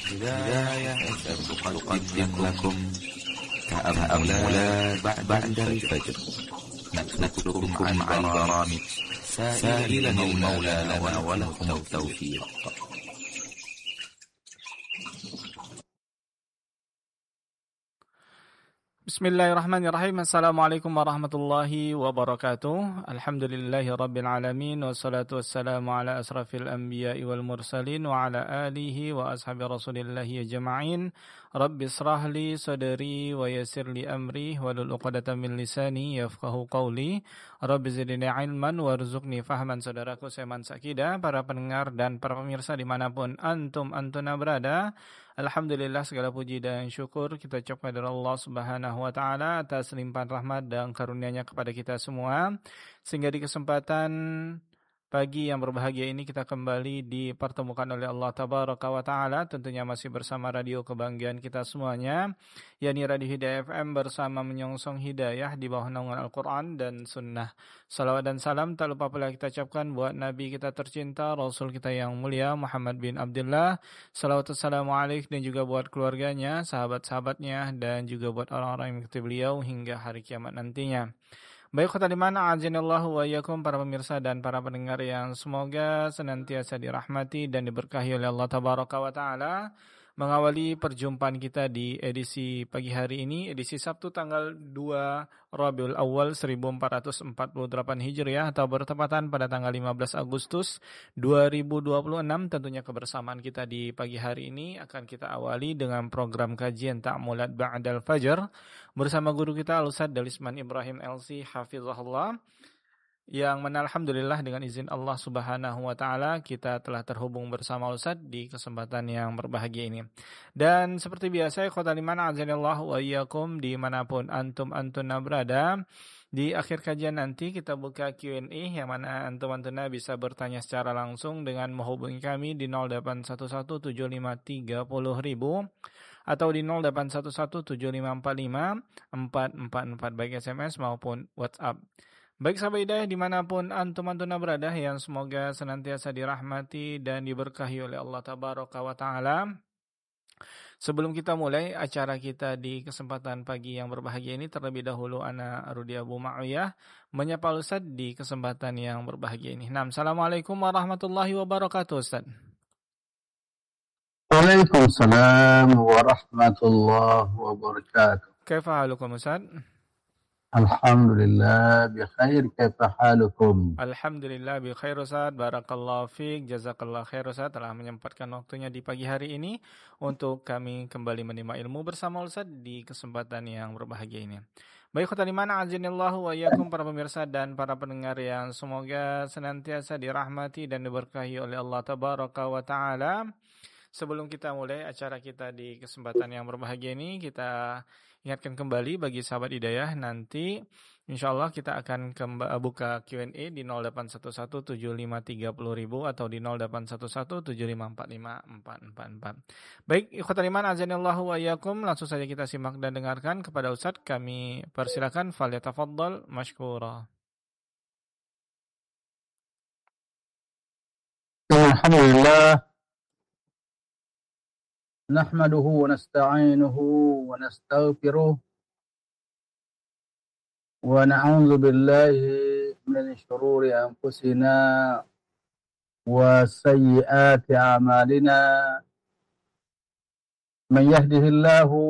هداية تقدم لكم تأملات بعد الفجر، نترككم مع البرامج سائلا المولى لنا ولكم التوفيق. Bismillahirrahmanirrahim. Assalamualaikum warahmatullahi wabarakatuh. Alhamdulillahi rabbil alamin. Wassalatu wassalamu ala asrafil anbiya'i wal mursalin wa ala alihi wa ashabi rasulillahi ajma'in. Rabbi israh li sadri wa yassir li amri wahlul 'uqdatam min lisani yafqahu qawli. Rabbi zidni ilman warzuqni fahman. Saudaraku seiman seakidah, para pendengar dan para pemirsa dimanapun antuna berada, alhamdulillah segala puji dan syukur kita ucapkan kepada Allah Subhanahu wa taala atas limpahan rahmat dan karunia-Nya kepada kita semua, sehingga di kesempatan pagi yang berbahagia ini kita kembali dipertemukan oleh Allah Tabaraka wa taala, tentunya masih bersama radio kebanggaan kita semuanya, yakni Radio Hidayah FM bersama menyongsong hidayah di bawah naungan Al-Qur'an dan Sunnah. Salawat dan salam tak lupa pula kita ucapkan buat Nabi kita tercinta, Rasul kita yang mulia Muhammad bin Abdullah. Salawat dan salam alaih, dan juga buat keluarganya, sahabat-sahabatnya, dan juga buat orang-orang yang mengikuti beliau hingga hari kiamat nantinya. Baik khotimah dimana azinallahu wa iyyakum, para pemirsa dan para pendengar yang semoga senantiasa dirahmati dan diberkahi oleh Allah Tabaraka wa taala. Mengawali perjumpaan kita di edisi pagi hari ini, edisi Sabtu tanggal 2 Rabiul Awal 1448 Hijriah, atau bertepatan pada tanggal 15 Agustus 2026. Tentunya kebersamaan kita di pagi hari ini akan kita awali dengan program kajian Ta'ammulat Ba'dal Fajr bersama guru kita Al-Ustadz Dalisman Ibrahim LC Hafizahullah, yang mana alhamdulillah dengan izin Allah Subhanahu wa taala kita telah terhubung bersama Ustadz di kesempatan yang berbahagia ini. Dan seperti biasa, ikhwatal iman azanillahu wa iyyakum, dimanapun antuna berada, di akhir kajian nanti kita buka Q&A, yang mana antum-antuna bisa bertanya secara langsung dengan menghubungi kami di 08117530.000 atau di 0811754544, baik SMS maupun WhatsApp. Baik sahabat hidayah dimanapun antum-antuna berada, yang semoga senantiasa dirahmati dan diberkahi oleh Allah Tabaraka wa ta'ala. Sebelum kita mulai acara kita di kesempatan pagi yang berbahagia ini, terlebih dahulu ana Rudi Abu Ma'uyah menyapa Ustaz di kesempatan yang berbahagia ini. Assalamualaikum warahmatullahi wabarakatuh Ustaz. Waalaikumsalam warahmatullahi wabarakatuh. Kaifa halukum Ustaz? Alhamdulillah bi khair, kaifa halukum? Alhamdulillah bi khair Ustaz, barakallahu fiik, jazakallahu khair Ustaz telah menyempatkan waktunya di pagi hari ini untuk kami kembali menimba ilmu bersama Ustaz di kesempatan yang berbahagia ini. Baik khotimah azinillahu wa iyyakum, para pemirsa dan para pendengar yang semoga senantiasa dirahmati dan diberkahi oleh Allah Tabaraka wa taala. Sebelum kita mulai acara kita di kesempatan yang berbahagia ini, kita ingatkan kembali bagi sahabat hidayah, nanti insyaallah kita akan buka Q&A di 08117530.000 atau di 0811754544. Baik, ikhwatal iman azanillahu wa iyyakum, langsung saja kita simak dan dengarkan kepada Ustaz. Kami persilakan, falyatafaddal mashkura. Alhamdulillah, nahmaduhu wa nasta'inuhu wa nastaghfiruh wa na'udzu billahi min shururi anfusina wa sayyiati a'malina. Man yahdihillahu